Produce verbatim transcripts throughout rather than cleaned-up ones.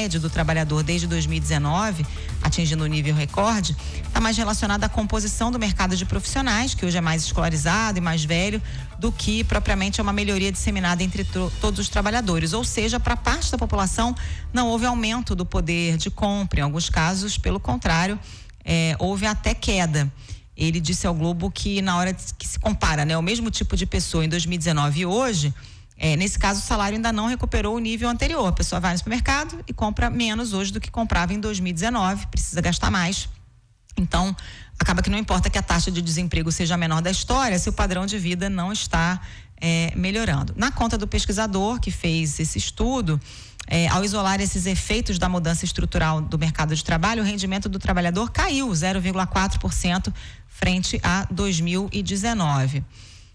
médio do trabalhador desde dois mil e dezenove, atingindo o nível recorde, está mais relacionada à composição do mercado de profissionais, que hoje é mais escolarizado e mais velho, do que propriamente é uma melhoria disseminada entre to- todos os trabalhadores. Ou seja, para parte da população não houve aumento do poder de compra. Em alguns casos, pelo contrário, é, houve até queda. Ele disse ao Globo que na hora que se compara, né, o mesmo tipo de pessoa em dois mil e dezenove e hoje, é, nesse caso o salário ainda não recuperou o nível anterior. A pessoa vai no supermercado e compra menos hoje do que comprava em dois mil e dezenove, precisa gastar mais. Então, acaba que não importa que a taxa de desemprego seja a menor da história, se o padrão de vida não está é, melhorando. Na conta do pesquisador que fez esse estudo, É, ao isolar esses efeitos da mudança estrutural do mercado de trabalho, o rendimento do trabalhador caiu zero vírgula quatro por cento frente a dois mil e dezenove.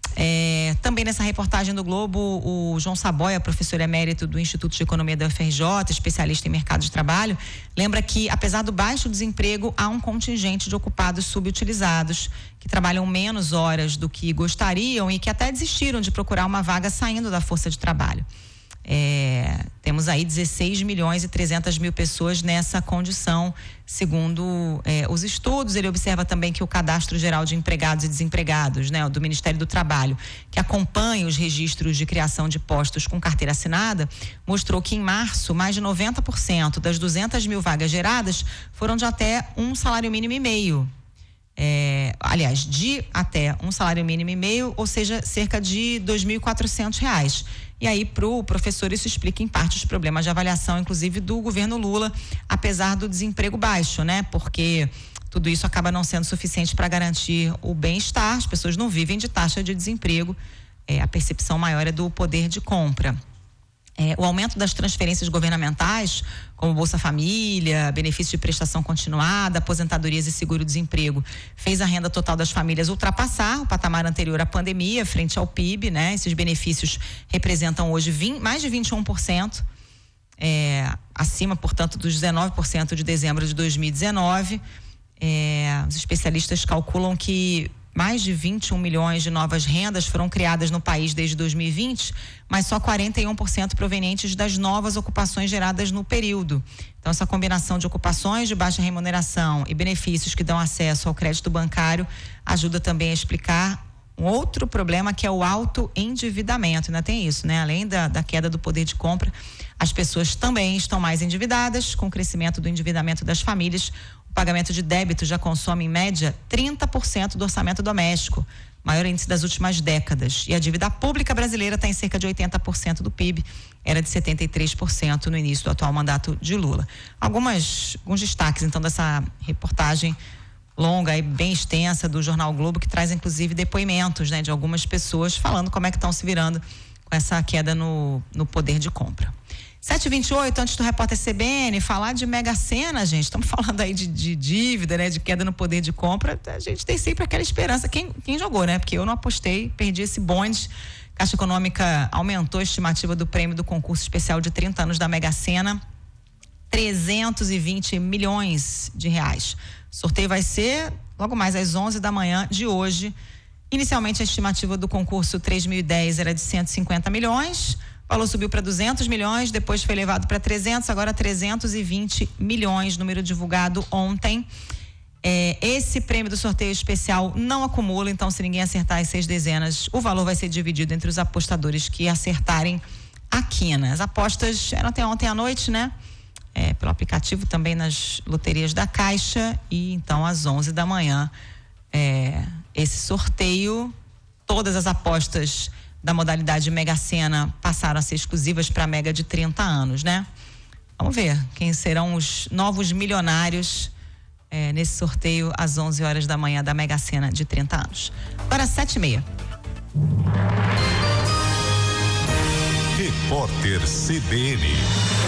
É, também nessa reportagem do Globo, o João Saboia, professor emérito do Instituto de Economia da U F R J, especialista em mercado de trabalho, lembra que, apesar do baixo desemprego, há um contingente de ocupados subutilizados, que trabalham menos horas do que gostariam e que até desistiram de procurar uma vaga saindo da força de trabalho. É, temos aí dezesseis milhões e trezentas mil pessoas nessa condição, segundo é, os estudos. Ele observa também que o Cadastro Geral de Empregados e Desempregados, né, do Ministério do Trabalho, que acompanha os registros de criação de postos com carteira assinada, mostrou que em março mais de noventa por cento das duzentas mil vagas geradas foram de até um salário mínimo e meio. É, aliás, de até um salário mínimo e meio, ou seja, cerca de dois mil e quatrocentos reais. E aí, para o professor, isso explica em parte os problemas de avaliação, inclusive do governo Lula, apesar do desemprego baixo, né? Porque tudo isso acaba não sendo suficiente para garantir o bem-estar, as pessoas não vivem de taxa de desemprego, é, a percepção maior é do poder de compra. É, o aumento das transferências governamentais, como Bolsa Família, benefício de prestação continuada, aposentadorias e seguro-desemprego, fez a renda total das famílias ultrapassar o patamar anterior à pandemia, frente ao P I B, né? Esses benefícios representam hoje vinte, mais de vinte e um por cento, é, acima, portanto, dos dezenove por cento de dezembro de dois mil e dezenove. É, os especialistas calculam que mais de vinte e um milhões de novas rendas foram criadas no país desde dois mil e vinte, mas só quarenta e um por cento provenientes das novas ocupações geradas no período. Então, essa combinação de ocupações de baixa remuneração e benefícios que dão acesso ao crédito bancário ajuda também a explicar um outro problema, que é o alto endividamento. Ainda tem isso, né? Além da, da queda do poder de compra, as pessoas também estão mais endividadas. Com o crescimento do endividamento das famílias, o pagamento de débito já consome, em média, trinta por cento do orçamento doméstico, maior índice das últimas décadas. E a dívida pública brasileira está em cerca de oitenta por cento do P I B, era de setenta e três por cento no início do atual mandato de Lula. Algumas, alguns destaques, então, dessa reportagem longa e bem extensa do Jornal Globo, que traz, inclusive, depoimentos, né, de algumas pessoas falando como é que estão se virando com essa queda no, no poder de compra. sete e vinte e oito, antes do repórter C B N, falar de Mega Sena, gente, estamos falando aí de, de dívida, né, de queda no poder de compra, a gente tem sempre aquela esperança, quem, quem jogou, né, porque eu não apostei, perdi esse bonde. Caixa Econômica aumentou a estimativa do prêmio do concurso especial de trinta anos da Mega Sena, trezentos e vinte milhões de reais. O sorteio vai ser logo mais às onze da manhã de hoje. Inicialmente a estimativa do concurso três mil e dez era de cento e cinquenta milhões, o valor subiu para duzentos milhões, depois foi elevado para trezentos, agora trezentos e vinte milhões, número divulgado ontem. É, esse prêmio do sorteio especial não acumula, então se ninguém acertar as seis dezenas, o valor vai ser dividido entre os apostadores que acertarem a quina. As apostas eram até ontem à noite, né? É, pelo aplicativo, também nas loterias da Caixa, e então às onze da manhã é, esse sorteio, todas as apostas da modalidade Mega Sena passaram a ser exclusivas para a Mega de trinta anos, né? Vamos ver quem serão os novos milionários é, nesse sorteio às onze horas da manhã da Mega Sena de trinta anos. Agora sete e meia. Repórter C B N.